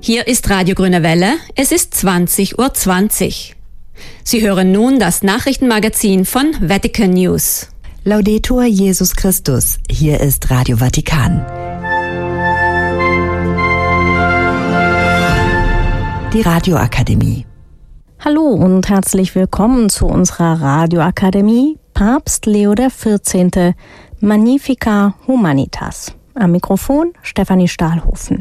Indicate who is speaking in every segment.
Speaker 1: Hier ist Radio Grüne Welle, es ist 20:20 Uhr. Sie hören nun das Nachrichtenmagazin von Vatican News.
Speaker 2: Laudetur Jesus Christus, hier ist Radio Vatikan. Die Radioakademie.
Speaker 3: Hallo und herzlich willkommen zu unserer Radioakademie Papst Leo XIV. Magnificat Humanitas. Am Mikrofon Stefanie Stahlhofen.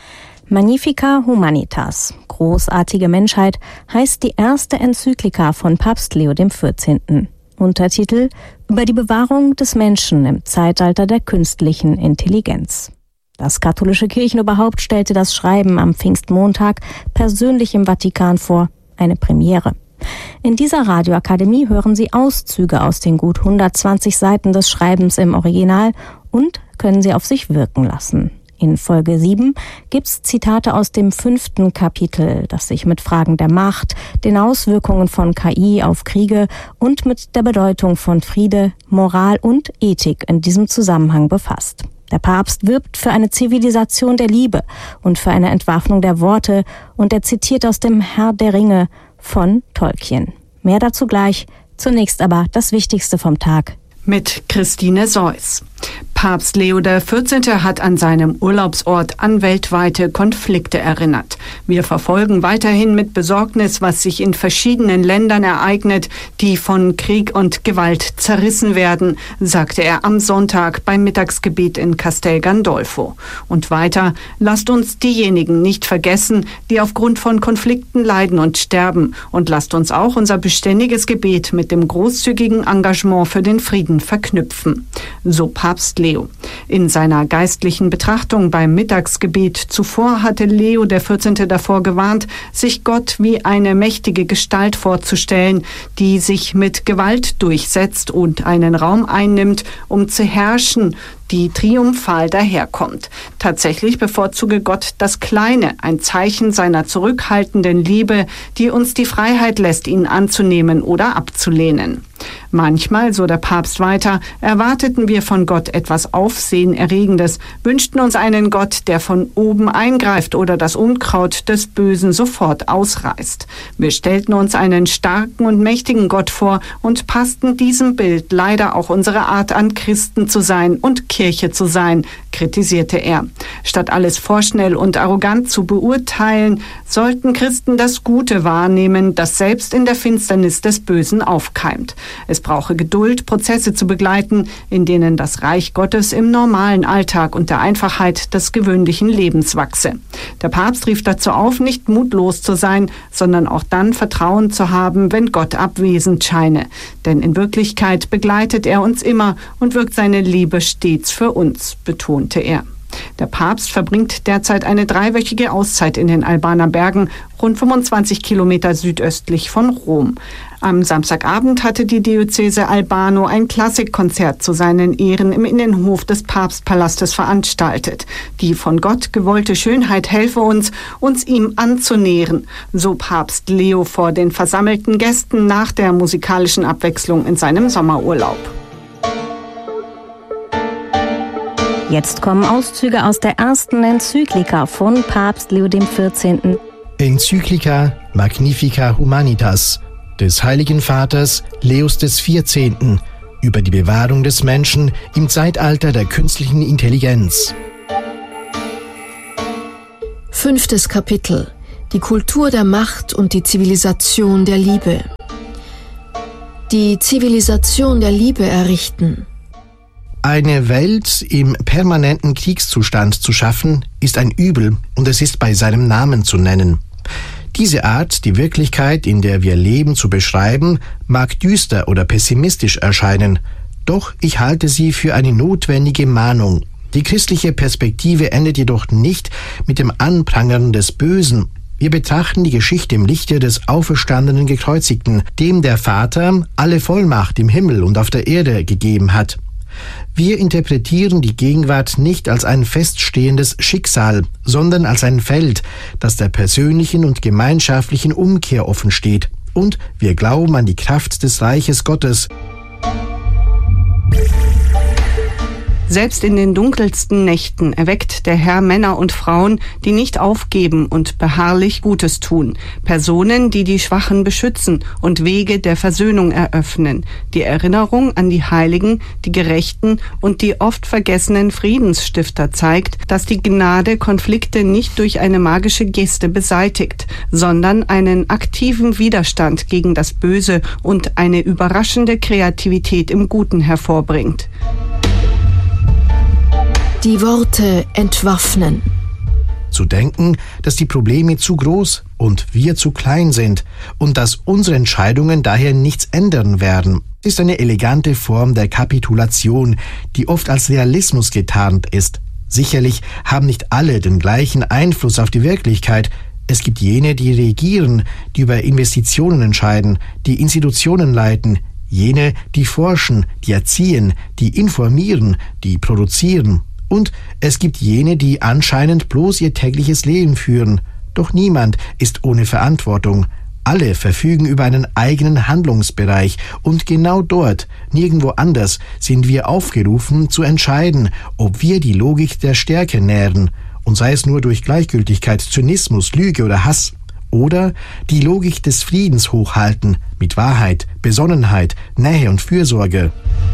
Speaker 3: Magnificat Humanitas, großartige Menschheit, heißt die erste Enzyklika von Papst Leo XIV. Untertitel: Über die Bewahrung des Menschen im Zeitalter der künstlichen Intelligenz. Das katholische Kirchenoberhaupt stellte das Schreiben am Pfingstmontag persönlich im Vatikan vor, eine Premiere. In dieser Radioakademie hören Sie Auszüge aus den gut 120 Seiten des Schreibens im Original und können sie auf sich wirken lassen. In Folge 7 gibt's Zitate aus dem 5. Kapitel, das sich mit Fragen der Macht, den Auswirkungen von KI auf Kriege und mit der Bedeutung von Friede, Moral und Ethik in diesem Zusammenhang befasst. Der Papst wirbt für eine Zivilisation der Liebe und für eine Entwaffnung der Worte und er zitiert aus dem Herr der Ringe von Tolkien. Mehr dazu gleich, zunächst aber das Wichtigste vom Tag.
Speaker 4: Mit Christine Seuss. Papst Leo XIV. Hat an seinem Urlaubsort an weltweite Konflikte erinnert. Wir verfolgen weiterhin mit Besorgnis, was sich in verschiedenen Ländern ereignet, die von Krieg und Gewalt zerrissen werden, sagte er am Sonntag beim Mittagsgebet in Castel Gandolfo. Und weiter: Lasst uns diejenigen nicht vergessen, die aufgrund von Konflikten leiden und sterben. Und lasst uns auch unser beständiges Gebet mit dem großzügigen Engagement für den Frieden verknüpfen. So Papst Leo. In seiner geistlichen Betrachtung beim Mittagsgebet zuvor hatte Leo XIV. Davor gewarnt, sich Gott wie eine mächtige Gestalt vorzustellen, die sich mit Gewalt durchsetzt und einen Raum einnimmt, um zu herrschen, die triumphal daherkommt. Tatsächlich bevorzuge Gott das Kleine, ein Zeichen seiner zurückhaltenden Liebe, die uns die Freiheit lässt, ihn anzunehmen oder abzulehnen. Manchmal, so der Papst weiter, erwarteten wir von Gott etwas Aufsehenerregendes, wünschten uns einen Gott, der von oben eingreift oder das Unkraut des Bösen sofort ausreißt. Wir stellten uns einen starken und mächtigen Gott vor und passten diesem Bild leider auch unsere Art an, Christen zu sein und Kirche zu sein, kritisierte er. Statt alles vorschnell und arrogant zu beurteilen, sollten Christen das Gute wahrnehmen, das selbst in der Finsternis des Bösen aufkeimt. Es brauche Geduld, Prozesse zu begleiten, in denen das Reich Gottes im normalen Alltag und der Einfachheit des gewöhnlichen Lebens wachse. Der Papst rief dazu auf, nicht mutlos zu sein, sondern auch dann Vertrauen zu haben, wenn Gott abwesend scheine. Denn in Wirklichkeit begleitet er uns immer und wirkt seine Liebe stets für uns, betonte er. Der Papst verbringt derzeit eine 3-wöchige Auszeit in den Albaner Bergen, rund 25 Kilometer südöstlich von Rom. Am Samstagabend hatte die Diözese Albano ein Klassikkonzert zu seinen Ehren im Innenhof des Papstpalastes veranstaltet. Die von Gott gewollte Schönheit helfe uns, uns ihm anzunähern, so Papst Leo vor den versammelten Gästen nach der musikalischen Abwechslung in seinem Sommerurlaub.
Speaker 3: Jetzt kommen Auszüge aus der ersten Enzyklika von Papst Leo XIV.
Speaker 5: Enzyklika Magnificat Humanitas des Heiligen Vaters Leos XIV. Über die Bewahrung des Menschen im Zeitalter der künstlichen Intelligenz.
Speaker 6: 5. Kapitel: Die Kultur der Macht und die Zivilisation der Liebe. Die Zivilisation der Liebe errichten.
Speaker 5: Eine Welt im permanenten Kriegszustand zu schaffen, ist ein Übel und es ist bei seinem Namen zu nennen. Diese Art, die Wirklichkeit, in der wir leben, zu beschreiben, mag düster oder pessimistisch erscheinen, doch ich halte sie für eine notwendige Mahnung. Die christliche Perspektive endet jedoch nicht mit dem Anprangern des Bösen. Wir betrachten die Geschichte im Lichte des auferstandenen Gekreuzigten, dem der Vater alle Vollmacht im Himmel und auf der Erde gegeben hat. Wir interpretieren die Gegenwart nicht als ein feststehendes Schicksal, sondern als ein Feld, das der persönlichen und gemeinschaftlichen Umkehr offen steht. Und wir glauben an die Kraft des Reiches Gottes.
Speaker 4: Selbst in den dunkelsten Nächten erweckt der Herr Männer und Frauen, die nicht aufgeben und beharrlich Gutes tun. Personen, die die Schwachen beschützen und Wege der Versöhnung eröffnen. Die Erinnerung an die Heiligen, die Gerechten und die oft vergessenen Friedensstifter zeigt, dass die Gnade Konflikte nicht durch eine magische Geste beseitigt, sondern einen aktiven Widerstand gegen das Böse und eine überraschende Kreativität im Guten hervorbringt.
Speaker 6: Die Worte entwaffnen.
Speaker 5: Zu denken, dass die Probleme zu groß und wir zu klein sind und dass unsere Entscheidungen daher nichts ändern werden, ist eine elegante Form der Kapitulation, die oft als Realismus getarnt ist. Sicherlich haben nicht alle den gleichen Einfluss auf die Wirklichkeit. Es gibt jene, die regieren, die über Investitionen entscheiden, die Institutionen leiten, jene, die forschen, die erziehen, die informieren, die produzieren. Und es gibt jene, die anscheinend bloß ihr tägliches Leben führen. Doch niemand ist ohne Verantwortung. Alle verfügen über einen eigenen Handlungsbereich und genau dort, nirgendwo anders, sind wir aufgerufen zu entscheiden, ob wir die Logik der Stärke nähren, und sei es nur durch Gleichgültigkeit, Zynismus, Lüge oder Hass, oder die Logik des Friedens hochhalten mit Wahrheit, Besonnenheit, Nähe und Fürsorge.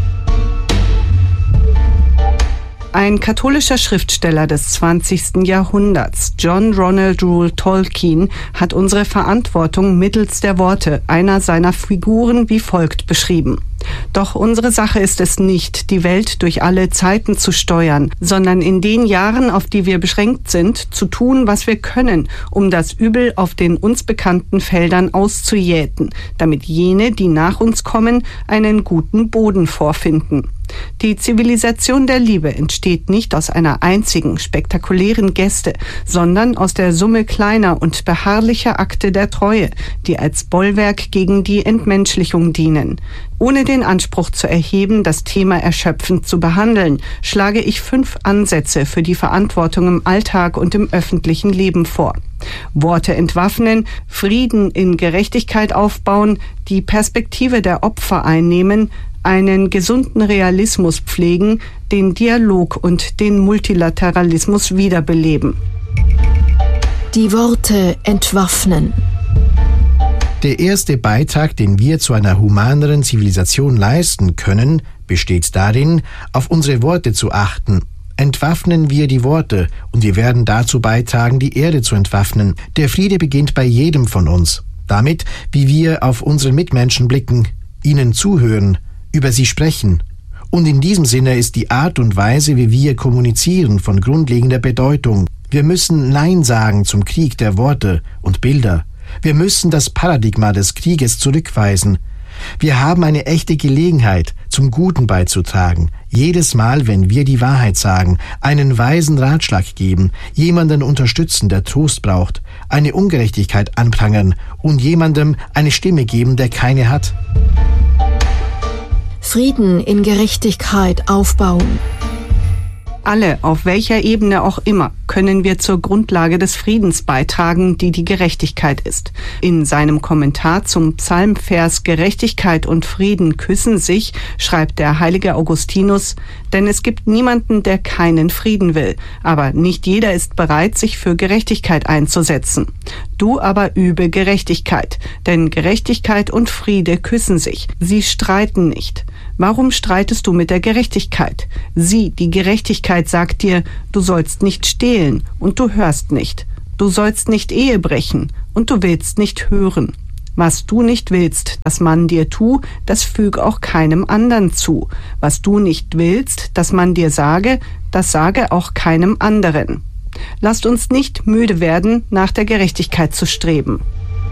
Speaker 4: Ein katholischer Schriftsteller des 20. Jahrhunderts, John Ronald Reuel Tolkien, hat unsere Verantwortung mittels der Worte einer seiner Figuren wie folgt beschrieben. Doch unsere Sache ist es nicht, die Welt durch alle Zeiten zu steuern, sondern in den Jahren, auf die wir beschränkt sind, zu tun, was wir können, um das Übel auf den uns bekannten Feldern auszujäten, damit jene, die nach uns kommen, einen guten Boden vorfinden. Die Zivilisation der Liebe entsteht nicht aus einer einzigen spektakulären Geste, sondern aus der Summe kleiner und beharrlicher Akte der Treue, die als Bollwerk gegen die Entmenschlichung dienen. Ohne den Anspruch zu erheben, das Thema erschöpfend zu behandeln, schlage ich 5 Ansätze für die Verantwortung im Alltag und im öffentlichen Leben vor. Worte entwaffnen, Frieden in Gerechtigkeit aufbauen, die Perspektive der Opfer einnehmen, einen gesunden Realismus pflegen, den Dialog und den Multilateralismus wiederbeleben.
Speaker 6: Die Worte entwaffnen.
Speaker 5: Der erste Beitrag, den wir zu einer humaneren Zivilisation leisten können, besteht darin, auf unsere Worte zu achten. Entwaffnen wir die Worte und wir werden dazu beitragen, die Erde zu entwaffnen. Der Friede beginnt bei jedem von uns. Damit, wie wir auf unsere Mitmenschen blicken, ihnen zuhören, über sie sprechen. Und in diesem Sinne ist die Art und Weise, wie wir kommunizieren, von grundlegender Bedeutung. Wir müssen Nein sagen zum Krieg der Worte und Bilder. Wir müssen das Paradigma des Krieges zurückweisen. Wir haben eine echte Gelegenheit, zum Guten beizutragen. Jedes Mal, wenn wir die Wahrheit sagen, einen weisen Ratschlag geben, jemanden unterstützen, der Trost braucht, eine Ungerechtigkeit anprangern und jemandem eine Stimme geben, der keine hat.
Speaker 6: Frieden in Gerechtigkeit aufbauen.
Speaker 4: Alle, auf welcher Ebene auch immer, können wir zur Grundlage des Friedens beitragen, die die Gerechtigkeit ist. In seinem Kommentar zum Psalmvers Gerechtigkeit und Frieden küssen sich, schreibt der heilige Augustinus, denn es gibt niemanden, der keinen Frieden will, aber nicht jeder ist bereit, sich für Gerechtigkeit einzusetzen. Du aber übe Gerechtigkeit, denn Gerechtigkeit und Friede küssen sich, sie streiten nicht. Warum streitest du mit der Gerechtigkeit? Sie, die Gerechtigkeit, sagt dir, du sollst nicht stehlen und du hörst nicht. Du sollst nicht Ehe brechen und du willst nicht hören. Was du nicht willst, dass man dir tu, das füg auch keinem anderen zu. Was du nicht willst, dass man dir sage, das sage auch keinem anderen. Lasst uns nicht müde werden, nach der Gerechtigkeit zu streben.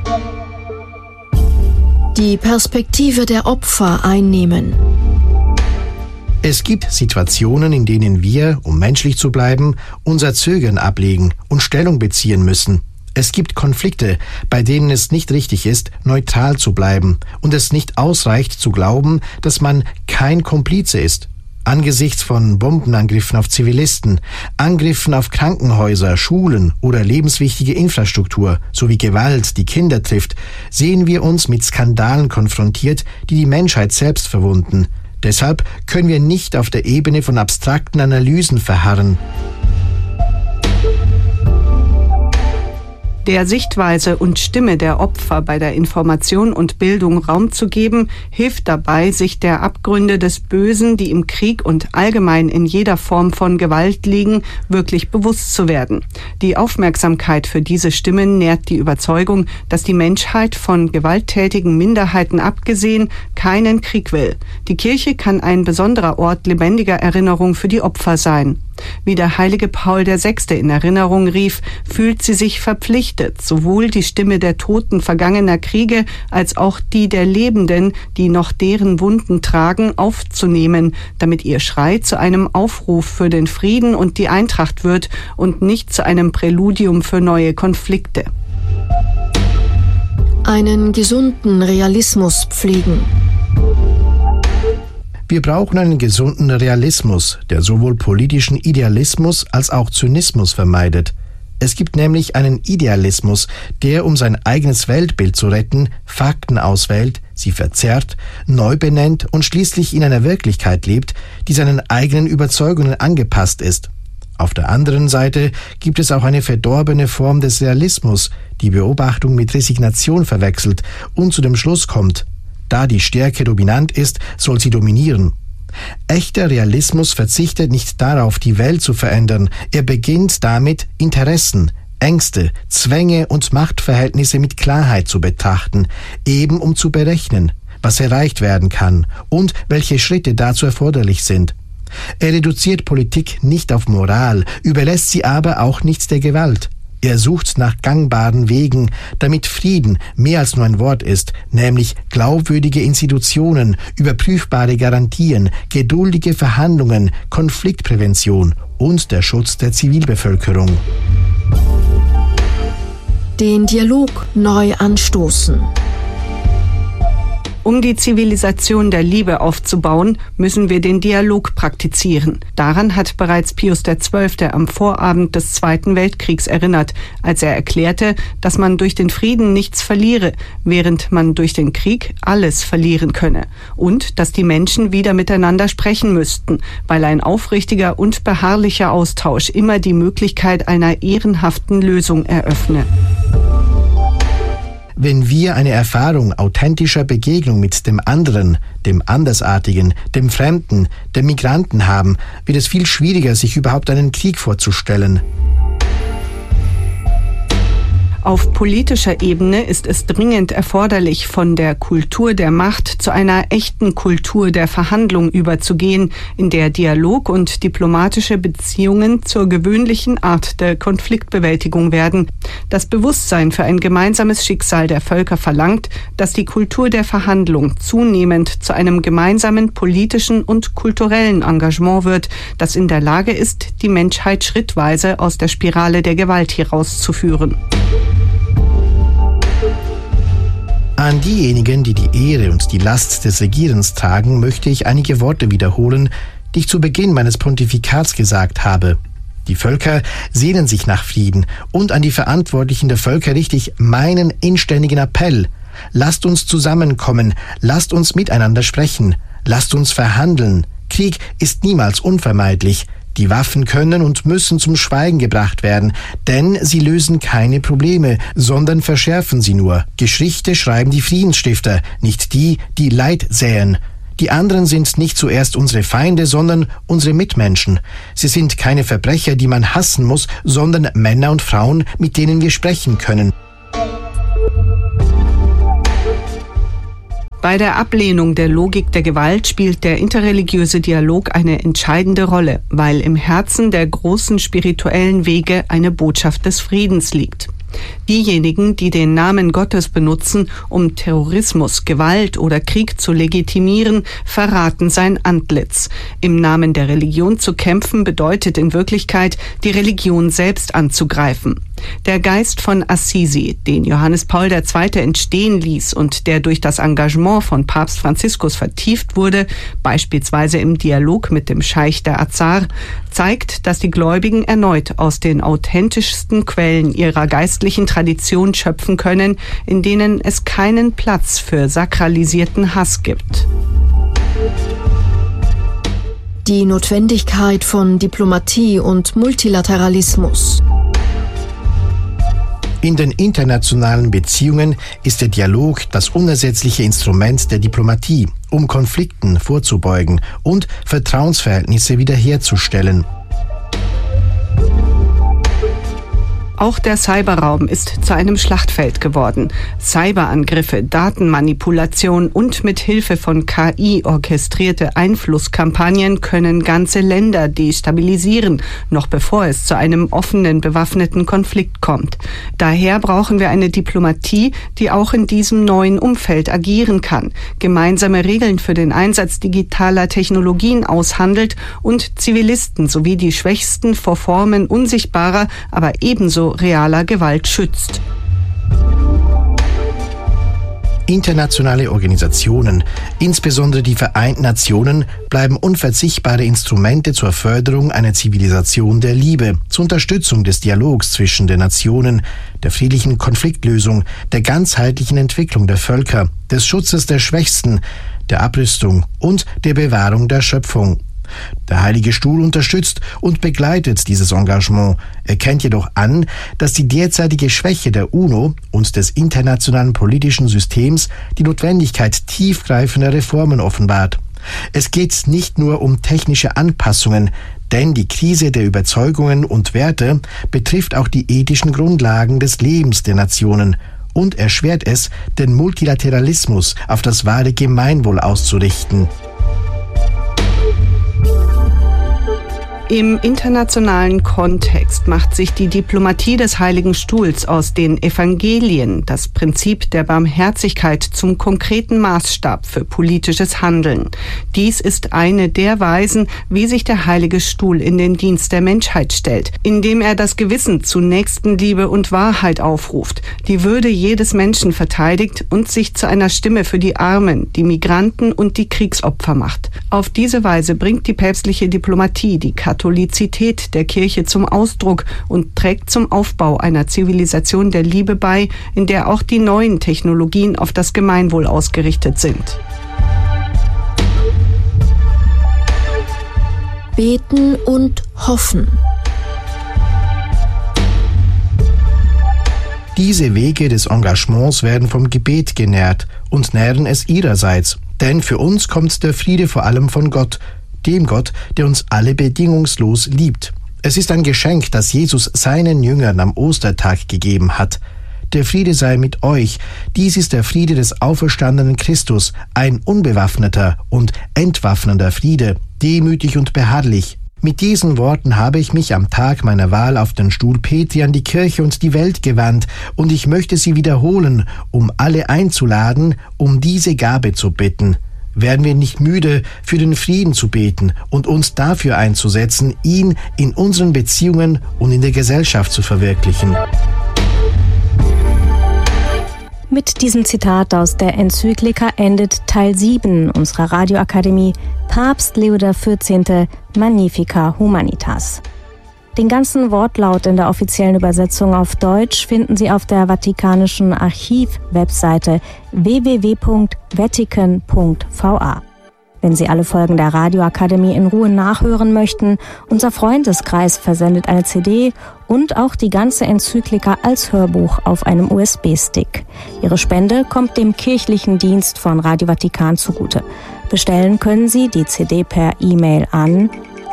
Speaker 6: Die Perspektive der Opfer einnehmen.
Speaker 5: Es gibt Situationen, in denen wir, um menschlich zu bleiben, unser Zögern ablegen und Stellung beziehen müssen. Es gibt Konflikte, bei denen es nicht richtig ist, neutral zu bleiben und es nicht ausreicht zu glauben, dass man kein Komplize ist. Angesichts von Bombenangriffen auf Zivilisten, Angriffen auf Krankenhäuser, Schulen oder lebenswichtige Infrastruktur sowie Gewalt, die Kinder trifft, sehen wir uns mit Skandalen konfrontiert, die die Menschheit selbst verwunden. Deshalb können wir nicht auf der Ebene von abstrakten Analysen verharren.
Speaker 4: Der Sichtweise und Stimme der Opfer bei der Information und Bildung Raum zu geben, hilft dabei, sich der Abgründe des Bösen, die im Krieg und allgemein in jeder Form von Gewalt liegen, wirklich bewusst zu werden. Die Aufmerksamkeit für diese Stimmen nährt die Überzeugung, dass die Menschheit von gewalttätigen Minderheiten abgesehen keinen Krieg will. Die Kirche kann ein besonderer Ort lebendiger Erinnerung für die Opfer sein. Wie der heilige Paul VI. In Erinnerung rief, fühlt sie sich verpflichtet, sowohl die Stimme der Toten vergangener Kriege als auch die der Lebenden, die noch deren Wunden tragen, aufzunehmen, damit ihr Schrei zu einem Aufruf für den Frieden und die Eintracht wird und nicht zu einem Präludium für neue Konflikte.
Speaker 6: Einen gesunden Realismus pflegen.
Speaker 5: Wir brauchen einen gesunden Realismus, der sowohl politischen Idealismus als auch Zynismus vermeidet. Es gibt nämlich einen Idealismus, der, um sein eigenes Weltbild zu retten, Fakten auswählt, sie verzerrt, neu benennt und schließlich in einer Wirklichkeit lebt, die seinen eigenen Überzeugungen angepasst ist. Auf der anderen Seite gibt es auch eine verdorbene Form des Realismus, die Beobachtung mit Resignation verwechselt und zu dem Schluss kommt: Da die Stärke dominant ist, soll sie dominieren. Echter Realismus verzichtet nicht darauf, die Welt zu verändern. Er beginnt damit, Interessen, Ängste, Zwänge und Machtverhältnisse mit Klarheit zu betrachten, eben um zu berechnen, was erreicht werden kann und welche Schritte dazu erforderlich sind. Er reduziert Politik nicht auf Moral, überlässt sie aber auch nicht der Gewalt. Er sucht nach gangbaren Wegen, damit Frieden mehr als nur ein Wort ist, nämlich glaubwürdige Institutionen, überprüfbare Garantien, geduldige Verhandlungen, Konfliktprävention und der Schutz der Zivilbevölkerung.
Speaker 6: Den Dialog neu anstoßen.
Speaker 4: Um die Zivilisation der Liebe aufzubauen, müssen wir den Dialog praktizieren. Daran hat bereits Pius XII. Am Vorabend des Zweiten Weltkriegs erinnert, als er erklärte, dass man durch den Frieden nichts verliere, während man durch den Krieg alles verlieren könne. Und dass die Menschen wieder miteinander sprechen müssten, weil ein aufrichtiger und beharrlicher Austausch immer die Möglichkeit einer ehrenhaften Lösung eröffne.
Speaker 5: Wenn wir eine Erfahrung authentischer Begegnung mit dem anderen, dem Andersartigen, dem Fremden, dem Migranten haben, wird es viel schwieriger, sich überhaupt einen Krieg vorzustellen.
Speaker 4: Auf politischer Ebene ist es dringend erforderlich, von der Kultur der Macht zu einer echten Kultur der Verhandlung überzugehen, in der Dialog und diplomatische Beziehungen zur gewöhnlichen Art der Konfliktbewältigung werden. Das Bewusstsein für ein gemeinsames Schicksal der Völker verlangt, dass die Kultur der Verhandlung zunehmend zu einem gemeinsamen politischen und kulturellen Engagement wird, das in der Lage ist, die Menschheit schrittweise aus der Spirale der Gewalt herauszuführen.
Speaker 5: An diejenigen, die die Ehre und die Last des Regierens tragen, möchte ich einige Worte wiederholen, die ich zu Beginn meines Pontifikats gesagt habe. Die Völker sehnen sich nach Frieden und an die Verantwortlichen der Völker richte ich meinen inständigen Appell. Lasst uns zusammenkommen, lasst uns miteinander sprechen, lasst uns verhandeln. Krieg ist niemals unvermeidlich. Die Waffen können und müssen zum Schweigen gebracht werden, denn sie lösen keine Probleme, sondern verschärfen sie nur. Geschichte schreiben die Friedensstifter, nicht die, die Leid säen. Die anderen sind nicht zuerst unsere Feinde, sondern unsere Mitmenschen. Sie sind keine Verbrecher, die man hassen muss, sondern Männer und Frauen, mit denen wir sprechen können.
Speaker 4: Bei der Ablehnung der Logik der Gewalt spielt der interreligiöse Dialog eine entscheidende Rolle, weil im Herzen der großen spirituellen Wege eine Botschaft des Friedens liegt. Diejenigen, die den Namen Gottes benutzen, um Terrorismus, Gewalt oder Krieg zu legitimieren, verraten sein Antlitz. Im Namen der Religion zu kämpfen bedeutet in Wirklichkeit, die Religion selbst anzugreifen. Der Geist von Assisi, den Johannes Paul II. Entstehen ließ und der durch das Engagement von Papst Franziskus vertieft wurde, beispielsweise im Dialog mit dem Scheich der Azar, zeigt, dass die Gläubigen erneut aus den authentischsten Quellen ihrer geistlichen Tradition schöpfen können, in denen es keinen Platz für sakralisierten Hass gibt.
Speaker 6: die Notwendigkeit von Diplomatie und Multilateralismus.
Speaker 5: In den internationalen Beziehungen ist der Dialog das unersetzliche Instrument der Diplomatie, um Konflikten vorzubeugen und Vertrauensverhältnisse wiederherzustellen.
Speaker 4: Auch der Cyberraum ist zu einem Schlachtfeld geworden. Cyberangriffe, Datenmanipulation und mit Hilfe von KI orchestrierte Einflusskampagnen können ganze Länder destabilisieren, noch bevor es zu einem offenen, bewaffneten Konflikt kommt. Daher brauchen wir eine Diplomatie, die auch in diesem neuen Umfeld agieren kann, gemeinsame Regeln für den Einsatz digitaler Technologien aushandelt und Zivilisten sowie die Schwächsten vor Formen unsichtbarer, aber ebenso realer Gewalt schützt.
Speaker 5: Internationale Organisationen, insbesondere die Vereinten Nationen, bleiben unverzichtbare Instrumente zur Förderung einer Zivilisation der Liebe, zur Unterstützung des Dialogs zwischen den Nationen, der friedlichen Konfliktlösung, der ganzheitlichen Entwicklung der Völker, des Schutzes der Schwächsten, der Abrüstung und der Bewahrung der Schöpfung. Der Heilige Stuhl unterstützt und begleitet dieses Engagement, erkennt jedoch an, dass die derzeitige Schwäche der UNO und des internationalen politischen Systems die Notwendigkeit tiefgreifender Reformen offenbart. Es geht nicht nur um technische Anpassungen, denn die Krise der Überzeugungen und Werte betrifft auch die ethischen Grundlagen des Lebens der Nationen und erschwert es, den Multilateralismus auf das wahre Gemeinwohl auszurichten.
Speaker 4: Im internationalen Kontext macht sich die Diplomatie des Heiligen Stuhls aus den Evangelien, das Prinzip der Barmherzigkeit, zum konkreten Maßstab für politisches Handeln. Dies ist eine der Weisen, wie sich der Heilige Stuhl in den Dienst der Menschheit stellt, indem er das Gewissen zu Nächstenliebe und Wahrheit aufruft, die Würde jedes Menschen verteidigt und sich zu einer Stimme für die Armen, die Migranten und die Kriegsopfer macht. Auf diese Weise bringt die päpstliche Diplomatie die Katholizität der Kirche zum Ausdruck und trägt zum Aufbau einer Zivilisation der Liebe bei, in der auch die neuen Technologien auf das Gemeinwohl ausgerichtet sind.
Speaker 6: Beten und hoffen.
Speaker 5: Diese Wege des Engagements werden vom Gebet genährt und nähren es ihrerseits. Denn für uns kommt der Friede vor allem von Gott, dem Gott, der uns alle bedingungslos liebt. Es ist ein Geschenk, das Jesus seinen Jüngern am Ostertag gegeben hat. Der Friede sei mit euch. Dies ist der Friede des auferstandenen Christus, ein unbewaffneter und entwaffnender Friede, demütig und beharrlich. Mit diesen Worten habe ich mich am Tag meiner Wahl auf den Stuhl Petri an die Kirche und die Welt gewandt, und ich möchte sie wiederholen, um alle einzuladen, um diese Gabe zu bitten. Werden wir nicht müde, für den Frieden zu beten und uns dafür einzusetzen, ihn in unseren Beziehungen und in der Gesellschaft zu verwirklichen.
Speaker 3: Mit diesem Zitat aus der Enzyklika endet Teil 7 unserer Radioakademie Papst Leo XIV. Magnificat Humanitas. Den ganzen Wortlaut in der offiziellen Übersetzung auf Deutsch finden Sie auf der Vatikanischen Archiv-Webseite www.vatican.va. Wenn Sie alle Folgen der Radioakademie in Ruhe nachhören möchten, unser Freundeskreis versendet eine CD und auch die ganze Enzyklika als Hörbuch auf einem USB-Stick. Ihre Spende kommt dem kirchlichen Dienst von Radio Vatikan zugute. Bestellen können Sie die CD per E-Mail an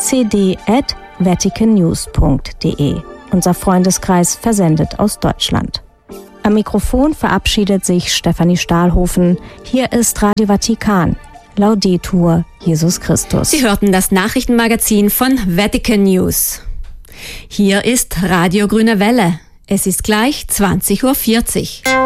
Speaker 3: cd@vaticannews.de. Unser Freundeskreis versendet aus Deutschland. Am Mikrofon verabschiedet sich Stefanie Stahlhofen. Hier ist Radio Vatikan. Laudetur Jesus Christus.
Speaker 1: Sie hörten das Nachrichtenmagazin von Vatican News. Hier ist Radio Grüne Welle. Es ist gleich 20:40 Uhr.